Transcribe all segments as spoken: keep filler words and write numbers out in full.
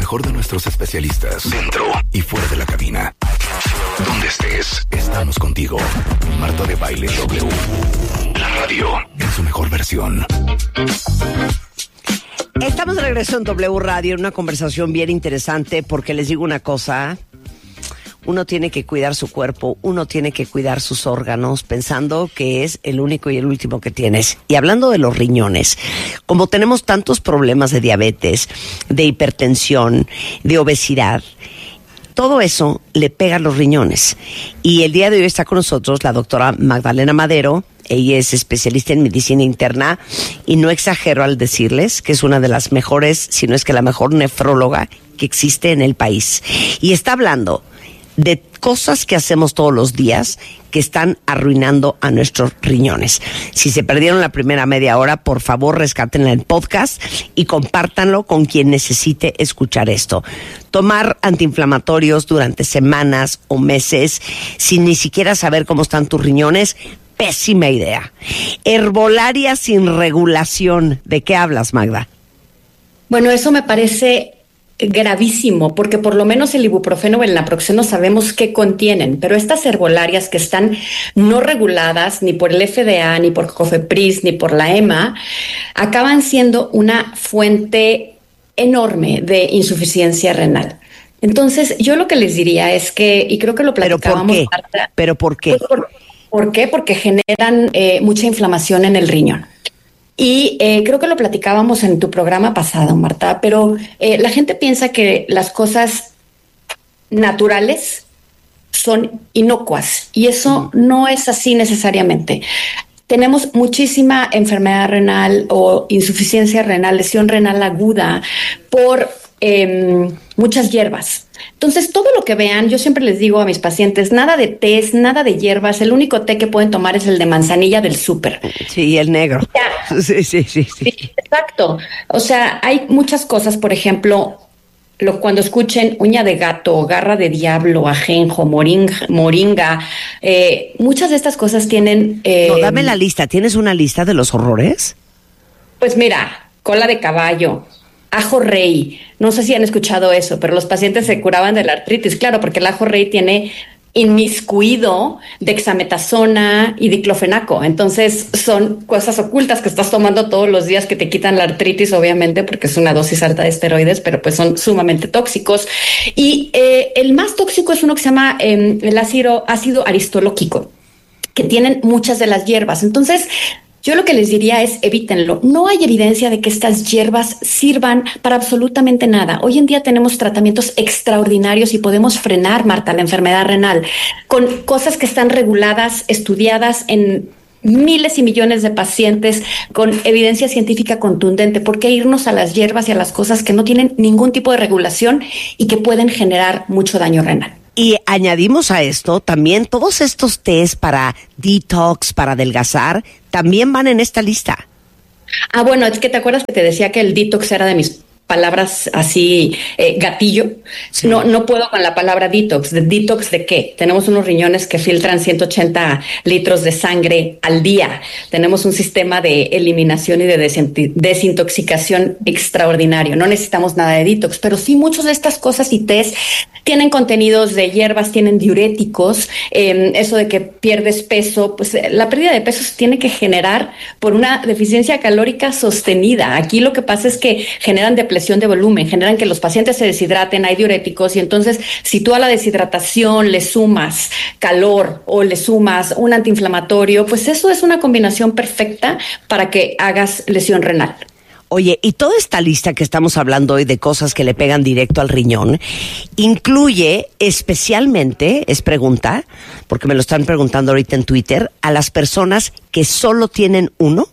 mejor de nuestros especialistas, dentro y fuera de la cabina. Donde estés, estamos contigo. Marta de Baile W. La radio en su mejor versión. Estamos de regreso en W Radio, en una conversación bien interesante, porque les digo una cosa. Uno tiene que cuidar su cuerpo, uno tiene que cuidar sus órganos, pensando que es el único y el último que tienes. Y hablando de los riñones, como tenemos tantos problemas de diabetes, de hipertensión, de obesidad, todo eso le pega a los riñones. Y el día de hoy está con nosotros la doctora Magdalena Madero. Ella es especialista en medicina interna y no exagero al decirles que es una de las mejores, si no es que la mejor nefróloga que existe en el país. Y está hablando de cosas que hacemos todos los días que están arruinando a nuestros riñones. Si se perdieron la primera media hora, por favor, rescátenla en podcast y compártanlo con quien necesite escuchar esto. Tomar antiinflamatorios durante semanas o meses sin ni siquiera saber cómo están tus riñones, pésima idea. Herbolaria sin regulación. ¿De qué hablas, Magda? Bueno, eso me parece gravísimo, porque por lo menos el ibuprofeno o el naproxeno sabemos qué contienen, pero estas herbolarias que están no reguladas ni por el F D A, ni por COFEPRIS, ni por la E M A, acaban siendo una fuente enorme de insuficiencia renal. Entonces, yo lo que les diría es que, y creo que lo platicábamos... ¿Pero por qué? Marta, ¿Pero por qué? Pues por, ¿Por qué? Porque generan eh, mucha inflamación en el riñón. Y eh, creo que lo platicábamos en tu programa pasado, Marta, pero eh, la gente piensa que las cosas naturales son inocuas y eso no es así necesariamente. Tenemos muchísima enfermedad renal o insuficiencia renal, lesión renal aguda por eh, muchas hierbas. Entonces, todo lo que vean, yo siempre les digo a mis pacientes, nada de tés, nada de hierbas, el único té que pueden tomar es el de manzanilla del súper. Sí, el negro. Sí, sí, sí, sí. Sí, exacto. O sea, hay muchas cosas, por ejemplo, lo, cuando escuchen uña de gato, garra de diablo, ajenjo, moringa, moringa eh, muchas de estas cosas tienen... Eh, no, dame la lista. ¿Tienes una lista de los horrores? Pues mira, cola de caballo, ajo rey, no sé si han escuchado eso, pero los pacientes se curaban de la artritis, claro, porque el ajo rey tiene inmiscuido dexametasona y diclofenaco, entonces son cosas ocultas que estás tomando todos los días que te quitan la artritis, obviamente, porque es una dosis alta de esteroides, pero pues son sumamente tóxicos. Y eh, el más tóxico es uno que se llama eh, el ácido, ácido aristolóquico, que tienen muchas de las hierbas. Entonces, yo lo que les diría es evítenlo. No hay evidencia de que estas hierbas sirvan para absolutamente nada. Hoy en día tenemos tratamientos extraordinarios y podemos frenar, Marta, la enfermedad renal con cosas que están reguladas, estudiadas en miles y millones de pacientes con evidencia científica contundente. ¿Por qué irnos a las hierbas y a las cosas que no tienen ningún tipo de regulación y que pueden generar mucho daño renal? Y añadimos a esto también todos estos tés para detox, para adelgazar, también van en esta lista. Ah, bueno, es que te acuerdas que te decía que el detox era de mis palabras así, eh, gatillo. Sí. No, no puedo con la palabra detox. ¿De detox de qué? Tenemos unos riñones que filtran ciento ochenta litros de sangre al día. Tenemos un sistema de eliminación y de desintoxicación extraordinario. No necesitamos nada de detox, pero sí muchas de estas cosas y tés tienen contenidos de hierbas, tienen diuréticos. Eh, eso de que pierdes peso, pues la pérdida de peso se tiene que generar por una deficiencia calórica sostenida. Aquí lo que pasa es que generan depresión de volumen, generan que los pacientes se deshidraten, hay diuréticos y entonces si tú a la deshidratación le sumas calor o le sumas un antiinflamatorio, pues eso es una combinación perfecta para que hagas lesión renal. Oye, y toda esta lista que estamos hablando hoy de cosas que le pegan directo al riñón, incluye especialmente, es pregunta, porque me lo están preguntando ahorita en Twitter, a las personas que solo tienen uno.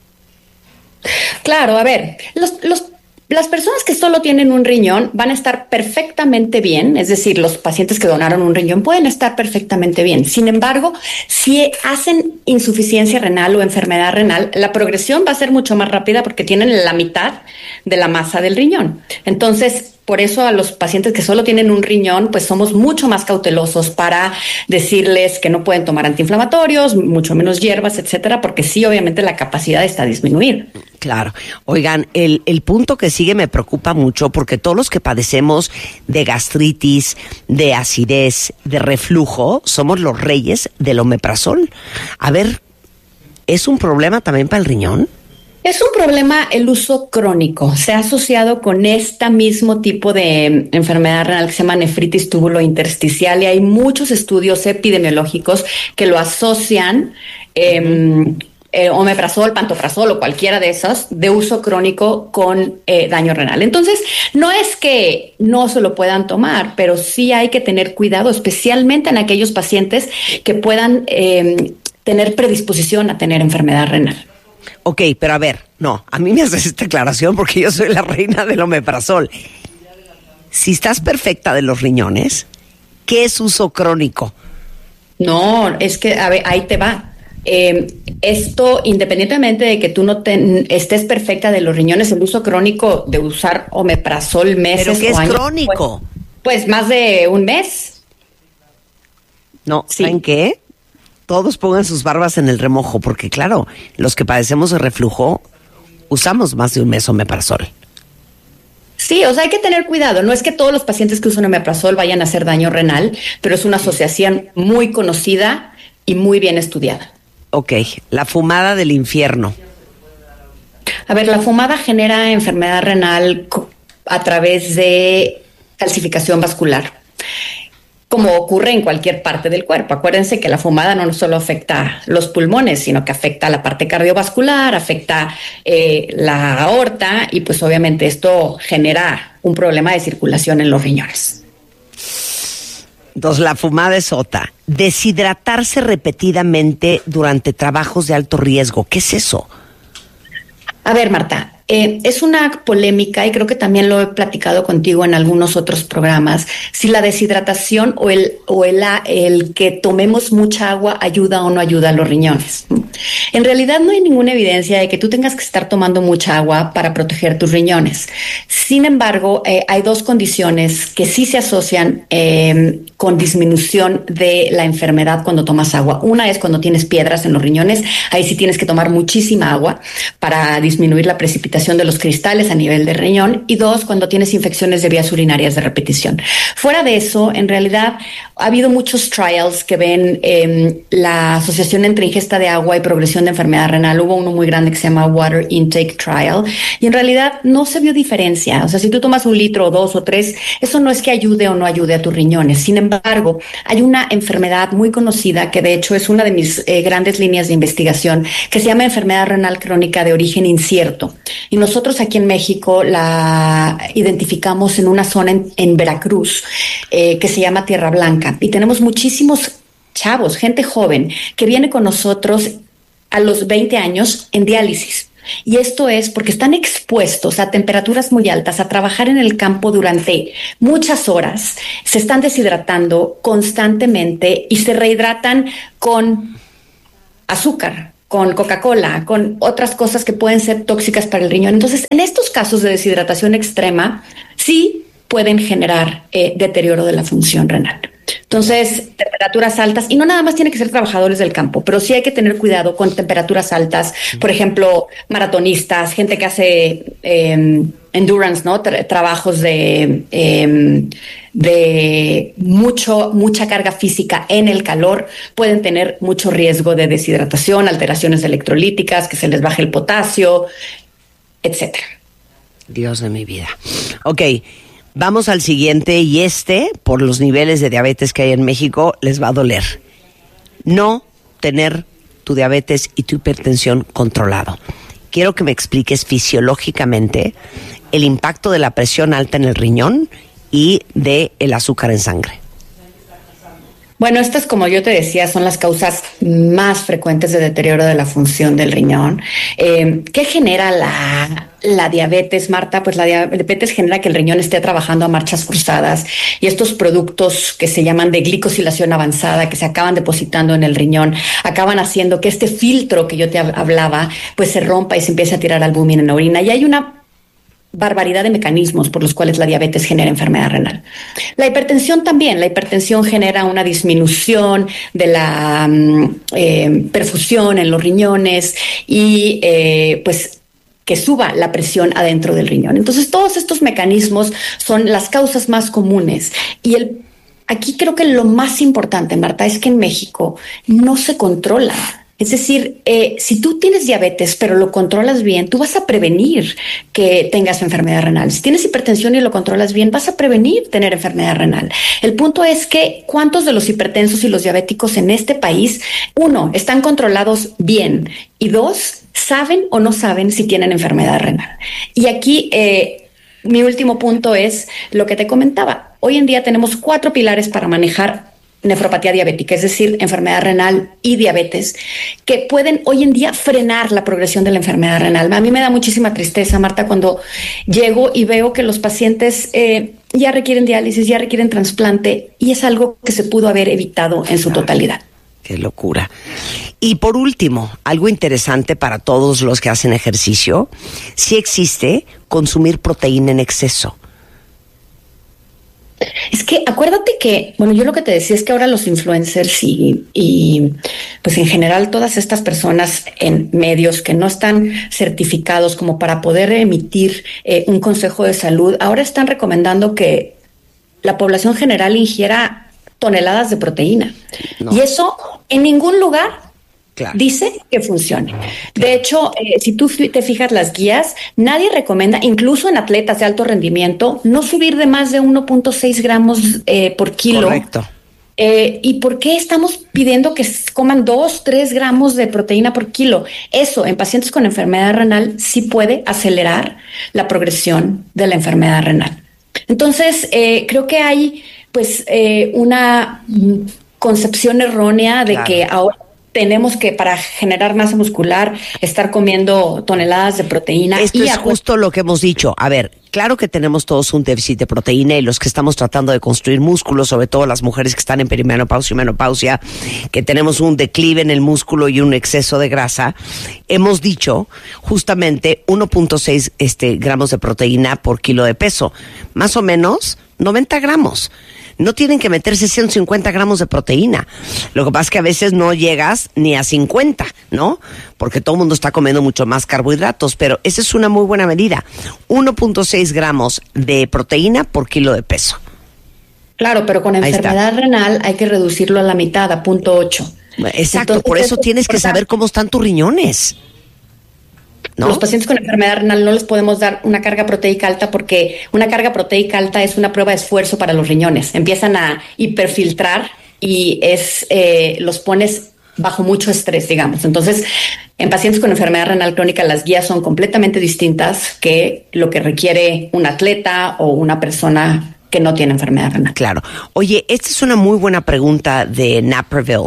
Claro, a ver, los, los Las personas que solo tienen un riñón van a estar perfectamente bien, es decir, los pacientes que donaron un riñón pueden estar perfectamente bien. Sin embargo, si hacen insuficiencia renal o enfermedad renal, la progresión va a ser mucho más rápida porque tienen la mitad de la masa del riñón. Entonces, Por eso a los pacientes que solo tienen un riñón, pues somos mucho más cautelosos para decirles que no pueden tomar antiinflamatorios, mucho menos hierbas, etcétera, porque sí, obviamente la capacidad está a disminuir. Claro. Oigan, el, el punto que sigue me preocupa mucho porque todos los que padecemos de gastritis, de acidez, de reflujo, somos los reyes del omeprazol. A ver, ¿es un problema también para el riñón? Es un problema el uso crónico. Se ha asociado con este mismo tipo de enfermedad renal que se llama nefritis tubulointersticial y hay muchos estudios epidemiológicos que lo asocian eh, eh, omeprazol, pantoprazol o cualquiera de esos de uso crónico con eh, daño renal. Entonces, no es que no se lo puedan tomar, pero sí hay que tener cuidado, especialmente en aquellos pacientes que puedan eh, tener predisposición a tener enfermedad renal. Ok, pero a ver, no, a mí me haces esta aclaración porque yo soy la reina del omeprazol. Si estás perfecta de los riñones, ¿qué es uso crónico? No, es que, a ver, ahí te va. Eh, esto, independientemente de que tú no te, estés perfecta de los riñones, el uso crónico de usar omeprazol meses ¿Pero qué es o años, crónico? Pues, pues más de un mes. No, Sí. ¿saben qué? Todos pongan sus barbas en el remojo, porque claro, los que padecemos de reflujo usamos más de un mes omeprazol. Sí, o sea, hay que tener cuidado. No es que todos los pacientes que usan omeprazol vayan a hacer daño renal, pero es una asociación muy conocida y muy bien estudiada. Ok, la fumada del infierno. A ver, la fumada genera enfermedad renal a través de calcificación vascular, como ocurre en cualquier parte del cuerpo. Acuérdense que la fumada no solo afecta los pulmones, sino que afecta la parte cardiovascular, afecta eh, la aorta y pues obviamente esto genera un problema de circulación en los riñones. Entonces, la fumada es otra. Deshidratarse repetidamente durante trabajos de alto riesgo. ¿Qué es eso? A ver, Marta, eh, es una polémica y creo que también lo he platicado contigo en algunos otros programas, si la deshidratación o el, o el, el que tomemos mucha agua ayuda o no ayuda a los riñones. En realidad no hay ninguna evidencia de que tú tengas que estar tomando mucha agua para proteger tus riñones. Sin embargo, eh, hay dos condiciones que sí se asocian eh, con disminución de la enfermedad cuando tomas agua. Una es cuando tienes piedras en los riñones, ahí sí tienes que tomar muchísima agua para disminuir la precipitación de los cristales a nivel de riñón, y dos, cuando tienes infecciones de vías urinarias de repetición. Fuera de eso, en realidad ha habido muchos trials que ven eh, la asociación entre ingesta de agua y progresión de enfermedad renal. Hubo uno muy grande que se llama Water Intake Trial y en realidad no se vio diferencia. O sea, si tú tomas un litro o dos o tres, eso no es que ayude o no ayude a tus riñones. Sin embargo, hay una enfermedad muy conocida que de hecho es una de mis eh, grandes líneas de investigación que se llama enfermedad renal crónica de origen incierto. Y nosotros aquí en México la identificamos en una zona en, en Veracruz eh, que se llama Tierra Blanca. Y tenemos muchísimos chavos, gente joven, que viene con nosotros a los veinte años en diálisis. Y esto es porque están expuestos a temperaturas muy altas, a trabajar en el campo durante muchas horas, se están deshidratando constantemente y se rehidratan con azúcar, con Coca-Cola, con otras cosas que pueden ser tóxicas para el riñón. Entonces, en estos casos de deshidratación extrema, sí pueden generar eh, deterioro de la función renal. Entonces, temperaturas altas, y no nada más tiene que ser trabajadores del campo, pero sí hay que tener cuidado con temperaturas altas. Por ejemplo, maratonistas, gente que hace eh, endurance, ¿no? Tra- trabajos de, eh, de mucho, mucha carga física en el calor, pueden tener mucho riesgo de deshidratación, alteraciones electrolíticas, que se les baje el potasio, etcétera. Dios de mi vida. Ok. Vamos al siguiente, y este, por los niveles de diabetes que hay en México, les va a doler. No tener tu diabetes y tu hipertensión controlado. Quiero que me expliques fisiológicamente el impacto de la presión alta en el riñón y de el azúcar en sangre. Bueno, estas, como yo te decía, son las causas más frecuentes de deterioro de la función del riñón. Eh, ¿Qué genera la, la diabetes, Marta? Pues la diabetes genera que el riñón esté trabajando a marchas forzadas y estos productos que se llaman de glicosilación avanzada, que se acaban depositando en el riñón, acaban haciendo que este filtro que yo te hablaba, pues se rompa y se empiece a tirar albúmina en la orina. Y hay una barbaridad de mecanismos por los cuales la diabetes genera enfermedad renal. La hipertensión también. La hipertensión genera una disminución de la eh, perfusión en los riñones y eh, pues que suba la presión adentro del riñón. Entonces, todos estos mecanismos son las causas más comunes. Y el, aquí creo que lo más importante, Marta, es que en México no se controla. Es decir, eh, si tú tienes diabetes, pero lo controlas bien, tú vas a prevenir que tengas enfermedad renal. Si tienes hipertensión y lo controlas bien, vas a prevenir tener enfermedad renal. El punto es que cuántos de los hipertensos y los diabéticos en este país, uno, están controlados bien y dos, saben o no saben si tienen enfermedad renal. Y aquí eh, mi último punto es lo que te comentaba. Hoy en día tenemos cuatro pilares para manejar nefropatía diabética, es decir, enfermedad renal y diabetes, que pueden hoy en día frenar la progresión de la enfermedad renal. A mí me da muchísima tristeza, Marta, cuando llego y veo que los pacientes eh, ya requieren diálisis, ya requieren trasplante, y es algo que se pudo haber evitado en su totalidad. Qué locura. Y por último, algo interesante para todos los que hacen ejercicio, sí existe consumir proteína en exceso. Es que acuérdate que, bueno, yo lo que te decía es que ahora los influencers y, y pues en general todas estas personas en medios que no están certificados como para poder emitir eh, un consejo de salud, ahora están recomendando que la población general ingiera toneladas de proteína. No. Y eso en ningún lugar Claro. dice que funcione. Claro. De hecho, eh, si tú te fijas las guías, nadie recomienda, incluso en atletas de alto rendimiento, no subir de más de uno punto seis gramos eh, por kilo. Correcto. Eh, ¿Y por qué estamos pidiendo que coman dos, tres gramos de proteína por kilo? Eso, en pacientes con enfermedad renal, sí puede acelerar la progresión de la enfermedad renal. Entonces, eh, creo que hay pues eh, una concepción errónea de claro. que ahora tenemos que, para generar masa muscular, estar comiendo toneladas de proteína. Esto y es justo lo que hemos dicho. A ver, claro que tenemos todos un déficit de proteína y los que estamos tratando de construir músculo, sobre todo las mujeres que están en perimenopausia y menopausia, que tenemos un declive en el músculo y un exceso de grasa, hemos dicho justamente uno punto seis este, gramos de proteína por kilo de peso. Más o menos noventa gramos. No tienen que meterse ciento cincuenta gramos de proteína. Lo que pasa es que a veces no llegas ni a cincuenta, ¿no? Porque todo el mundo está comiendo mucho más carbohidratos, pero esa es una muy buena medida. uno punto seis gramos de proteína por kilo de peso. Claro, pero con enfermedad renal hay que reducirlo a la mitad, a punto ocho. Exacto, entonces, por eso tienes que saber cómo están tus riñones. ¿No? Los pacientes con enfermedad renal no les podemos dar una carga proteica alta porque una carga proteica alta es una prueba de esfuerzo para los riñones. Empiezan a hiperfiltrar y es eh, los pones bajo mucho estrés, digamos. Entonces, en pacientes con enfermedad renal crónica, las guías son completamente distintas que lo que requiere un atleta o una persona que no tiene enfermedad renal. Claro. Oye, esta es una muy buena pregunta de Naperville.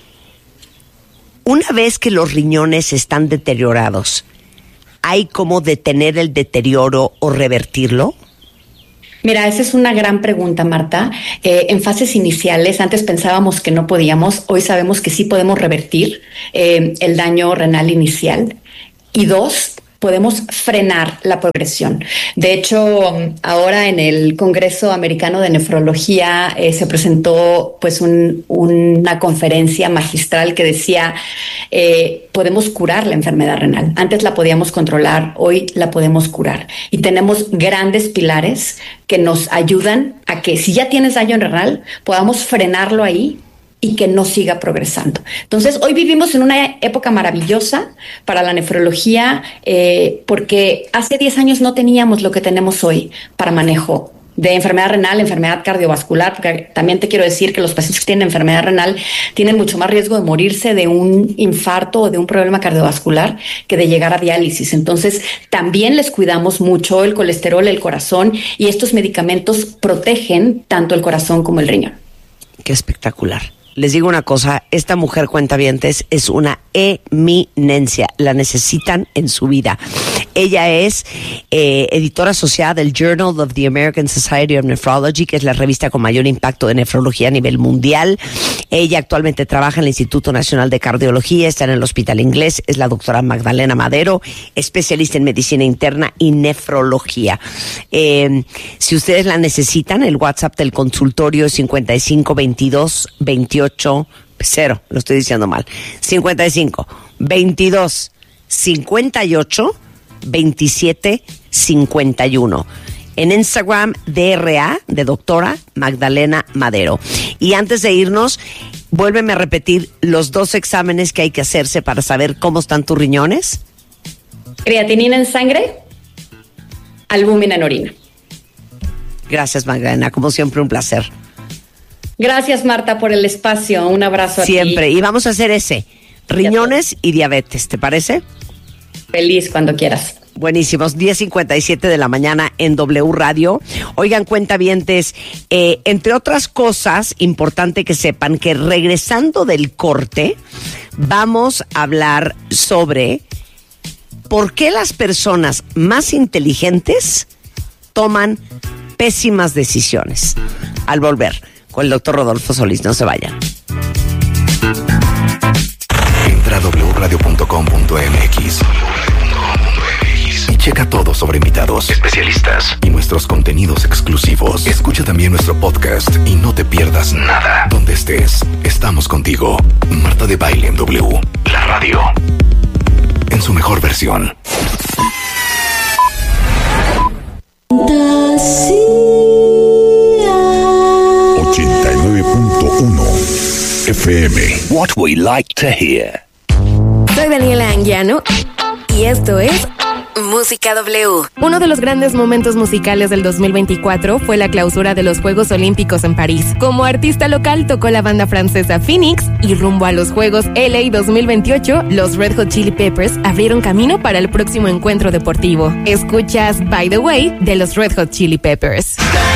Una vez que los riñones están deteriorados, ¿hay cómo detener el deterioro o revertirlo? Mira, esa es una gran pregunta, Marta. Eh, en fases iniciales, antes pensábamos que no podíamos, hoy sabemos que sí podemos revertir eh, el daño renal inicial. Y dos, podemos frenar la progresión. De hecho, ahora en el Congreso Americano de Nefrología eh, se presentó pues un, una conferencia magistral que decía eh, podemos curar la enfermedad renal. Antes la podíamos controlar, hoy la podemos curar. Y tenemos grandes pilares que nos ayudan a que si ya tienes daño renal, podamos frenarlo ahí y que no siga progresando. Entonces, hoy vivimos en una época maravillosa para la nefrología eh, porque hace diez años no teníamos lo que tenemos hoy para manejo de enfermedad renal, enfermedad cardiovascular, porque también te quiero decir que los pacientes que tienen enfermedad renal tienen mucho más riesgo de morirse de un infarto o de un problema cardiovascular que de llegar a diálisis. Entonces, también les cuidamos mucho el colesterol, el corazón, y estos medicamentos protegen tanto el corazón como el riñón. Qué espectacular. Les digo una cosa, esta mujer cuentavientes es una eminencia, la necesitan en su vida. Ella es eh, editora asociada del Journal of the American Society of Nephrology, que es la revista con mayor impacto de nefrología a nivel mundial. Ella actualmente trabaja en el Instituto Nacional de Cardiología, está en el Hospital Inglés, es la doctora Magdalena Madero, especialista en medicina interna y nefrología. Eh, si ustedes la necesitan, el WhatsApp del consultorio es cincuenta y cinco veintidós veintiocho cero, lo estoy diciendo mal, cincuenta y cinco veintidós cincuenta y ocho veintisiete cincuenta y uno. En Instagram, D R A, de doctora Magdalena Madero. Y antes de irnos, vuélveme a repetir los dos exámenes que hay que hacerse para saber cómo están tus riñones. Creatinina en sangre, albúmina en orina. Gracias, Magdalena, como siempre un placer. Gracias, Marta, por el espacio. Un abrazo a ti. Siempre. Y vamos a hacer ese, riñones y diabetes, ¿te parece? Feliz cuando quieras. Buenísimos, diez cincuenta y siete de la mañana en W Radio. Oigan, cuentavientes, eh, entre otras cosas, importante que sepan que regresando del corte, vamos a hablar sobre por qué las personas más inteligentes toman pésimas decisiones. Al volver, con el doctor Rodolfo Solís, no se vayan. Entra a doble u radio punto com punto m x y checa todo sobre invitados, especialistas y nuestros contenidos exclusivos. Escucha también nuestro podcast y no te pierdas nada. Donde estés, estamos contigo. Marta de Baile en W, la radio, en su mejor versión. ochenta y nueve punto uno F M. What we like to hear. Soy Daniela Anguiano y esto es Música W. Uno de los grandes momentos musicales del dos mil veinticuatro fue la clausura de los Juegos Olímpicos en París. Como artista local tocó la banda francesa Phoenix y rumbo a los Juegos L A dos mil veintiocho, los Red Hot Chili Peppers abrieron camino para el próximo encuentro deportivo. Escuchas By the Way de los Red Hot Chili Peppers.